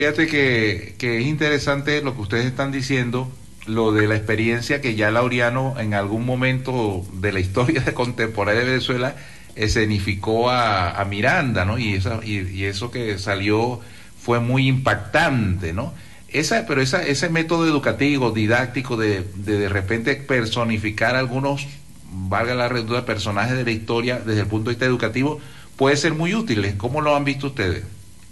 Fíjate que es interesante lo que ustedes están diciendo, lo de la experiencia que ya Laureano en algún momento de la historia de contemporánea de Venezuela escenificó a Miranda, ¿no? Y eso que salió fue muy impactante, ¿no? Ese método educativo, didáctico, de repente personificar algunos, valga la redundancia, personajes de la historia desde el punto de vista educativo, puede ser muy útil. ¿Cómo lo han visto ustedes?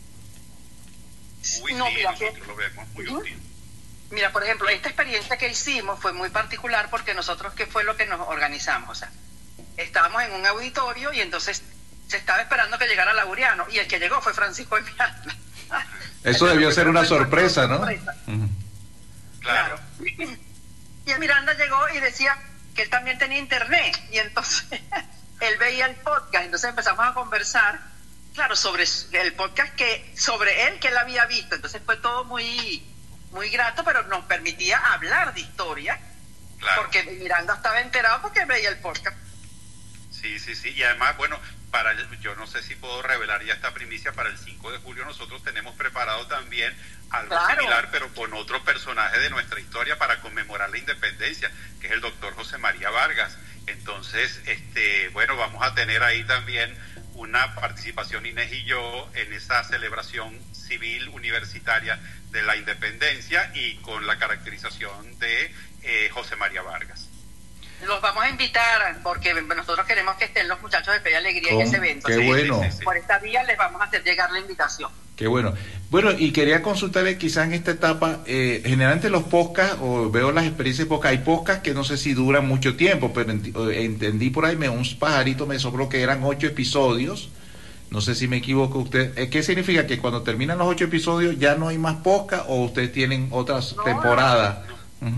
Uy, No, sí, mira, nosotros lo vemos muy ujú. útil. Mira, por ejemplo, esta experiencia que hicimos fue muy particular porque nosotros, ¿qué fue lo que nos organizamos? O sea, estábamos en un auditorio y entonces se estaba esperando que llegara Laureano y el que llegó fue Francisco de Miranda. Eso Entonces, debió ser primero una fue una sorpresa, ¿no? sorpresa. Ujú. Claro. Y el Miranda llegó y decía que él también tenía internet y entonces él veía el podcast, entonces empezamos a conversar, claro, sobre el podcast sobre él que él había visto, entonces fue todo muy grato, pero nos permitía hablar de historia, Claro. porque Miranda estaba enterado porque veía el podcast. Sí, sí, sí. Y además, bueno, yo no sé si puedo revelar ya esta primicia, para el 5 de julio nosotros tenemos preparado también algo Claro. similar, pero con otro personaje de nuestra historia para conmemorar la independencia, que es el doctor José María Vargas. Entonces, bueno, vamos a tener ahí también una participación, Inés y yo, en esa celebración civil universitaria de la independencia y con la caracterización de José María Vargas. Los vamos a invitar porque nosotros queremos que estén los muchachos de Fe y Alegría en ese evento. Qué Así que bueno. por esta vía les vamos a hacer llegar la invitación. Qué bueno. Bueno, y quería consultarle quizás en esta etapa, generalmente los podcasts, o veo las experiencias de podcast, hay podcasts que no sé si duran mucho tiempo, pero entendí por ahí, un pajarito me sopló que eran 8 episodios, no sé si me equivoco usted. ¿Qué significa? ¿Que cuando terminan los 8 episodios ya no hay más podcast o ustedes tienen otras No, temporadas? Ujú.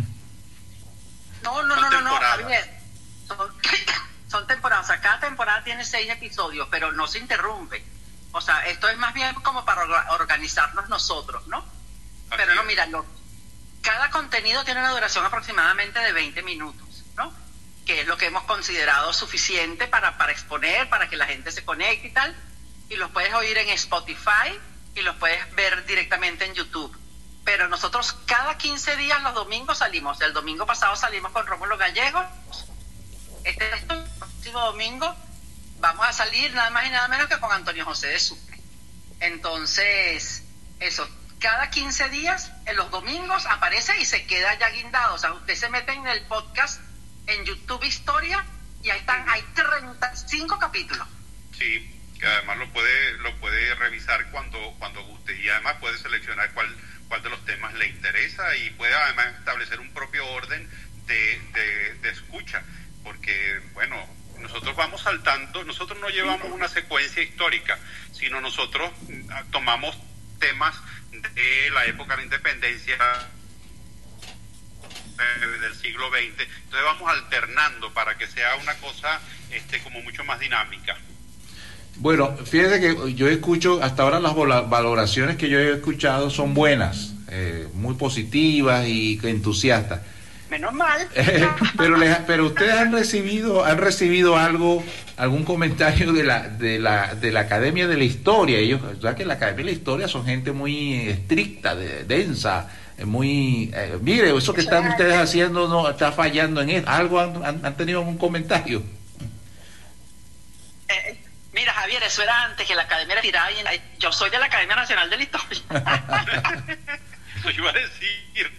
No, temporadas. Javier. Son temporadas. O sea, cada temporada tiene 6 episodios, pero no se interrumpe. O sea, esto es más bien como para organizarnos nosotros, ¿no? Pero no, mira, cada contenido tiene una duración aproximadamente de 20 minutos, ¿no? Que es lo que hemos considerado suficiente para exponer, para que la gente se conecte y tal. Y los puedes oír en Spotify y los puedes ver directamente en YouTube. Pero nosotros cada 15 días los domingos salimos. El domingo pasado salimos con Rómulo Gallegos. Este próximo domingo vamos a salir nada más y nada menos que con Antonio José de Sucre. Entonces, eso, cada 15 días, en los domingos aparece y se queda ya guindado. O sea, usted se mete en el podcast en YouTube Historia y ahí están, hay 35 capítulos. Sí, que además lo puede revisar cuando guste, y además puede seleccionar cuál de los temas le interesa, y puede además establecer un propio orden de escucha, porque bueno, nosotros vamos saltando, nosotros no llevamos una secuencia histórica, sino nosotros tomamos temas de la época de la independencia del siglo XX, entonces vamos alternando para que sea una cosa como mucho más dinámica. Bueno, fíjate que yo escucho, hasta ahora las valoraciones que yo he escuchado son buenas, muy positivas y entusiastas. Menos mal. Pero ustedes han recibido algún comentario de la Academia de la Historia. Ellos, ya que la Academia de la Historia son gente muy estricta, densa, muy mire, eso que están ustedes haciendo no está fallando en eso. ¿Algo han tenido algún comentario? Mira, Javier, eso era antes que la Academia era tirada. Yo soy de la Academia Nacional de la Historia. Eso iba a decir.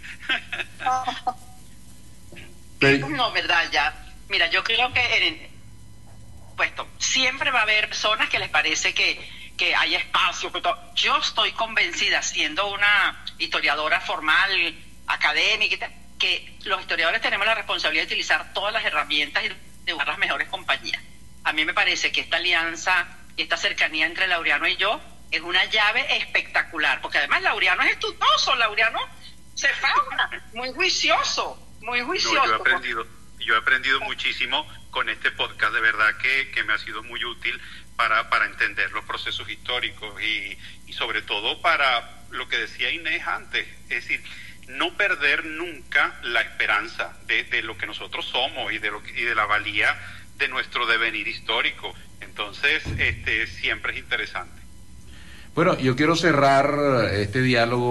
No, verdad, ya. Mira, yo creo que siempre va a haber personas que les parece que hay espacio. Yo estoy convencida, siendo una historiadora formal, académica, que los historiadores tenemos la responsabilidad de utilizar todas las herramientas y de buscar las mejores compañías. A mí me parece que esta alianza y esta cercanía entre Laureano y yo es una llave espectacular, porque además Laureano es estudioso, Laureano se fauna, muy juicioso. Muy juicioso. No, yo he aprendido muchísimo con este podcast, de verdad que me ha sido muy útil para entender los procesos históricos y sobre todo para lo que decía Inés antes, es decir, no perder nunca la esperanza de lo que nosotros somos y de la valía de nuestro devenir histórico. Entonces, siempre es interesante. Bueno, yo quiero cerrar este diálogo